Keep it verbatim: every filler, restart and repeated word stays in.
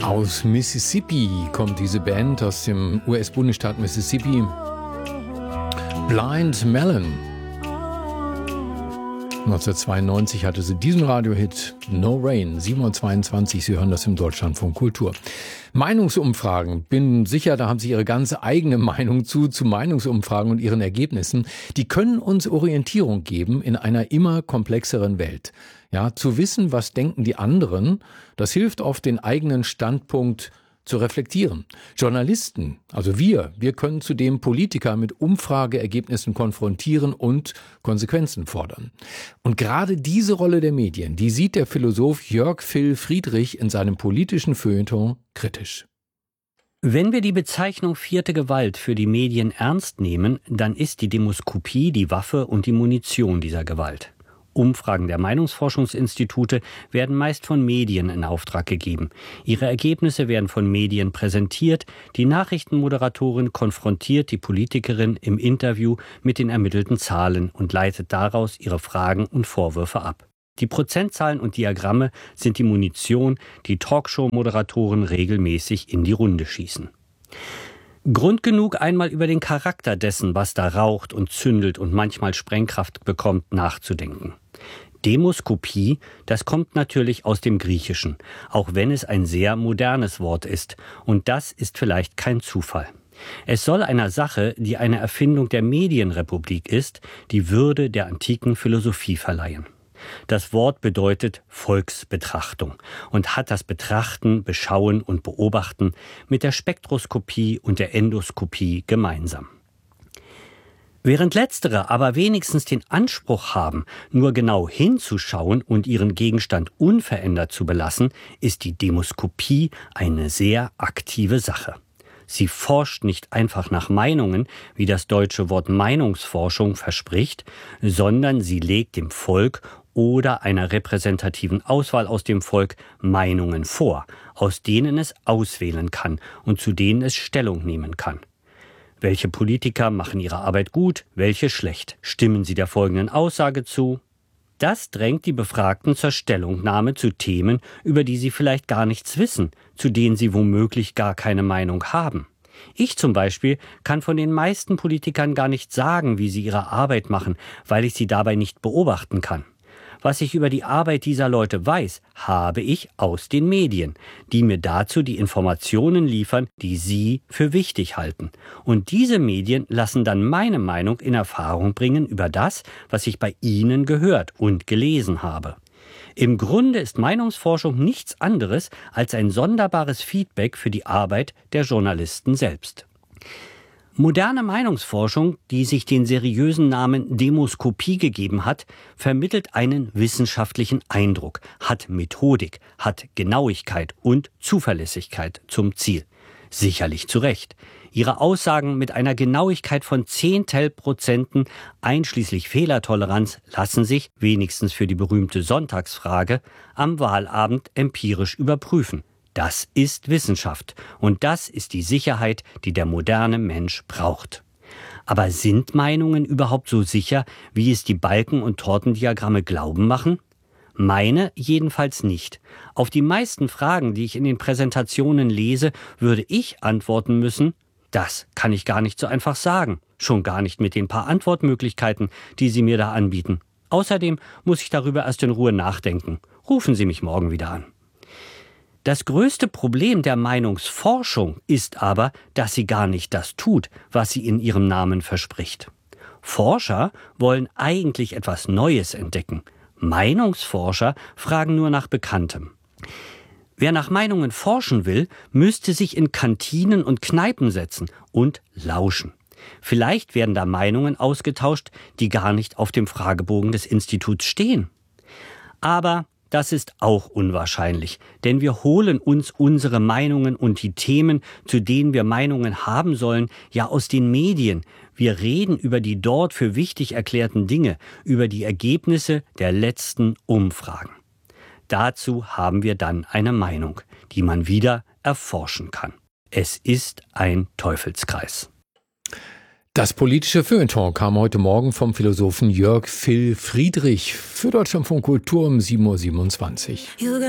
Aus Mississippi kommt diese Band, aus dem U S-Bundesstaat Mississippi. Blind Melon. neunzehnhundertzweiundneunzig hatte sie diesen Radiohit No Rain, sieben Uhr zweiundzwanzig. Sie hören das im Deutschlandfunk Kultur. Meinungsumfragen. Bin sicher, da haben Sie Ihre ganz eigene Meinung zu, zu Meinungsumfragen und ihren Ergebnissen. Die können uns Orientierung geben in einer immer komplexeren Welt. Ja, zu wissen, was denken die anderen, das hilft oft, den eigenen Standpunkt zu reflektieren. Journalisten, also wir, wir können zudem Politiker mit Umfrageergebnissen konfrontieren und Konsequenzen fordern. Und gerade diese Rolle der Medien, die sieht der Philosoph Jörg Phil Friedrich in seinem politischen Feuilleton kritisch. Wenn wir die Bezeichnung vierte Gewalt für die Medien ernst nehmen, dann ist die Demoskopie die Waffe und die Munition dieser Gewalt. Umfragen der Meinungsforschungsinstitute werden meist von Medien in Auftrag gegeben. Ihre Ergebnisse werden von Medien präsentiert. Die Nachrichtenmoderatorin konfrontiert die Politikerin im Interview mit den ermittelten Zahlen und leitet daraus ihre Fragen und Vorwürfe ab. Die Prozentzahlen und Diagramme sind die Munition, die Talkshow-Moderatoren regelmäßig in die Runde schießen. Grund genug, einmal über den Charakter dessen, was da raucht und zündelt und manchmal Sprengkraft bekommt, nachzudenken. Demoskopie, das kommt natürlich aus dem Griechischen, auch wenn es ein sehr modernes Wort ist. Und das ist vielleicht kein Zufall. Es soll einer Sache, die eine Erfindung der Medienrepublik ist, die Würde der antiken Philosophie verleihen. Das Wort bedeutet Volksbetrachtung und hat das Betrachten, Beschauen und Beobachten mit der Spektroskopie und der Endoskopie gemeinsam. Während letztere aber wenigstens den Anspruch haben, nur genau hinzuschauen und ihren Gegenstand unverändert zu belassen, ist die Demoskopie eine sehr aktive Sache. Sie forscht nicht einfach nach Meinungen, wie das deutsche Wort Meinungsforschung verspricht, sondern sie legt dem Volk oder einer repräsentativen Auswahl aus dem Volk Meinungen vor, aus denen es auswählen kann und zu denen es Stellung nehmen kann. Welche Politiker machen ihre Arbeit gut, welche schlecht? Stimmen sie der folgenden Aussage zu? Das drängt die Befragten zur Stellungnahme zu Themen, über die sie vielleicht gar nichts wissen, zu denen sie womöglich gar keine Meinung haben. Ich zum Beispiel kann von den meisten Politikern gar nicht sagen, wie sie ihre Arbeit machen, weil ich sie dabei nicht beobachten kann. Was ich über die Arbeit dieser Leute weiß, habe ich aus den Medien, die mir dazu die Informationen liefern, die sie für wichtig halten. Und diese Medien lassen dann meine Meinung in Erfahrung bringen über das, was ich bei ihnen gehört und gelesen habe. Im Grunde ist Meinungsforschung nichts anderes als ein sonderbares Feedback für die Arbeit der Journalisten selbst. Moderne Meinungsforschung, die sich den seriösen Namen Demoskopie gegeben hat, vermittelt einen wissenschaftlichen Eindruck, hat Methodik, hat Genauigkeit und Zuverlässigkeit zum Ziel. Sicherlich zu Recht. Ihre Aussagen mit einer Genauigkeit von Zehntelprozenten einschließlich Fehlertoleranz lassen sich, wenigstens für die berühmte Sonntagsfrage, am Wahlabend empirisch überprüfen. Das ist Wissenschaft und das ist die Sicherheit, die der moderne Mensch braucht. Aber sind Meinungen überhaupt so sicher, wie es die Balken- und Tortendiagramme glauben machen? Meine jedenfalls nicht. Auf die meisten Fragen, die ich in den Präsentationen lese, würde ich antworten müssen, das kann ich gar nicht so einfach sagen. Schon gar nicht mit den paar Antwortmöglichkeiten, die Sie mir da anbieten. Außerdem muss ich darüber erst in Ruhe nachdenken. Rufen Sie mich morgen wieder an. Das größte Problem der Meinungsforschung ist aber, dass sie gar nicht das tut, was sie in ihrem Namen verspricht. Forscher wollen eigentlich etwas Neues entdecken. Meinungsforscher fragen nur nach Bekanntem. Wer nach Meinungen forschen will, müsste sich in Kantinen und Kneipen setzen und lauschen. Vielleicht werden da Meinungen ausgetauscht, die gar nicht auf dem Fragebogen des Instituts stehen. Aber das ist auch unwahrscheinlich, denn wir holen uns unsere Meinungen und die Themen, zu denen wir Meinungen haben sollen, ja aus den Medien. Wir reden über die dort für wichtig erklärten Dinge, über die Ergebnisse der letzten Umfragen. Dazu haben wir dann eine Meinung, die man wieder erforschen kann. Es ist ein Teufelskreis. Das politische Feuilleton kam heute Morgen vom Philosophen Jörg Phil Friedrich für Deutschlandfunk Kultur um sieben Uhr siebenundzwanzig.